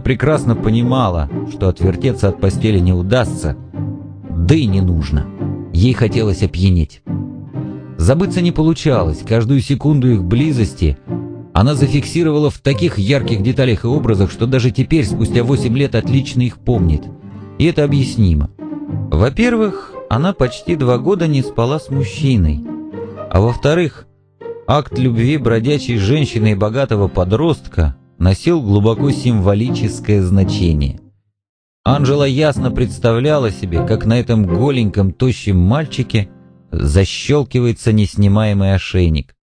прекрасно понимала, что отвертеться от постели не удастся, да и не нужно. Ей хотелось опьянеть. Забыться не получалось, каждую секунду их близости она зафиксировала в таких ярких деталях и образах, что даже теперь, спустя 8 лет, отлично их помнит. И это объяснимо. Во-первых, она почти 2 года не спала с мужчиной. А во-вторых, акт любви бродячей женщины и богатого подростка носил глубоко символическое значение. Анжела ясно представляла себе, как на этом голеньком, тощем мальчике защелкивается неснимаемый ошейник.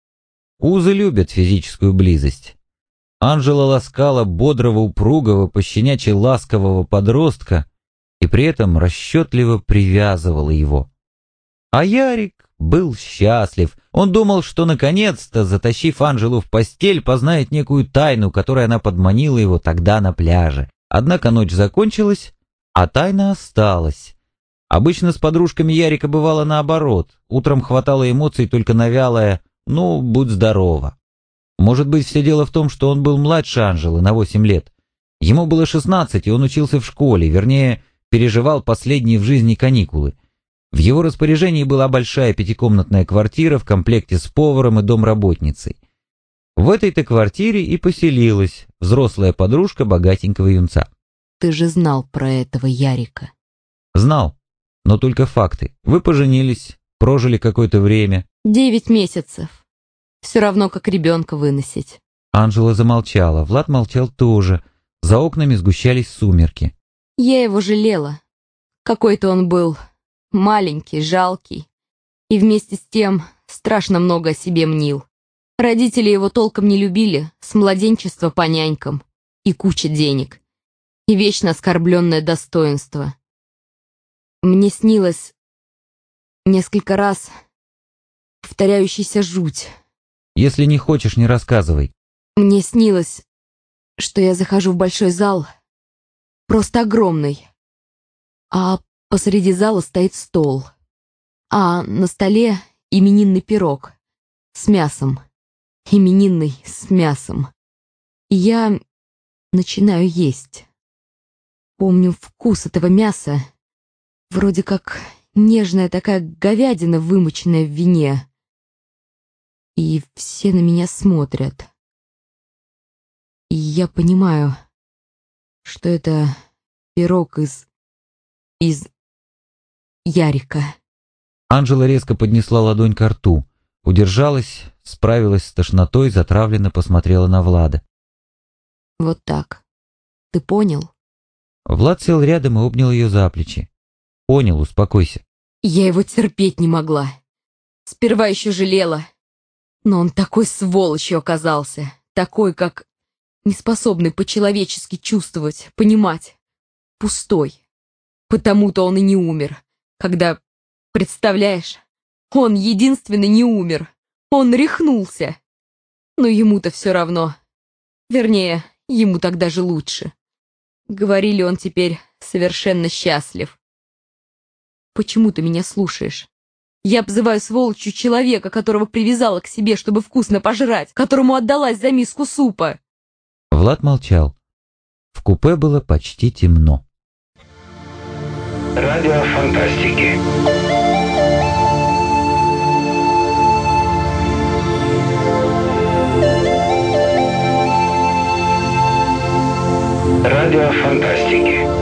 Узы любят физическую близость. Анжела ласкала бодрого, упругого, пощенячьи ласкового подростка и при этом расчетливо привязывала его. А Ярик был счастлив. Он думал, что наконец-то, затащив Анжелу в постель, познает некую тайну, которой она подманила его тогда на пляже. Однако ночь закончилась, а тайна осталась. Обычно с подружками Ярика бывало наоборот. Утром хватало эмоций только на вялое «ну, будь здорова». Может быть, все дело в том, что он был младше Анжелы на 8 лет. Ему было 16, и он учился в школе, вернее, переживал последние в жизни каникулы. В его распоряжении была большая 5-комнатная квартира в комплекте с поваром и домработницей. В этой-то квартире и поселилась взрослая подружка богатенького юнца. Ты же знал про этого Ярика. Знал, но только факты. Вы поженились, прожили какое-то время. 9 месяцев. Все равно, как ребенка выносить. Анжела замолчала, Влад молчал тоже. За окнами сгущались сумерки. Я его жалела. Какой-то он был маленький, жалкий. И вместе с тем страшно много о себе мнил. Родители его толком не любили, с младенчества по нянькам. И куча денег. И вечно оскорбленное достоинство. Мне снилось несколько раз повторяющаяся жуть. Если не хочешь, не рассказывай. Мне снилось, что я захожу в большой зал, просто огромный, а посреди зала стоит стол, а на столе именинный пирог с мясом, именинный с мясом. И я начинаю есть. Помню вкус этого мяса, вроде как нежная такая говядина, вымоченная в вине. И все на меня смотрят. И я понимаю, что это пирог из Ярика. Анжела резко поднесла ладонь ко рту, удержалась, справилась с тошнотой, затравленно посмотрела на Влада. Вот так. Ты понял? Влад сел рядом и обнял ее за плечи. Понял, успокойся. Я его терпеть не могла. Сперва еще жалела. Но он такой сволочью оказался. Такой, как неспособный по-человечески чувствовать, понимать. Пустой. Потому-то он и не умер. Когда, представляешь, он единственный не умер. Он рехнулся. Но ему-то все равно. Вернее, ему так даже лучше. Говорили, он теперь совершенно счастлив. Почему ты меня слушаешь? Я обзываю сволочью человека, которого привязала к себе, чтобы вкусно пожрать, которому отдалась за миску супа. Влад молчал. В купе было почти темно. Радио фантастики. Радио фантастики.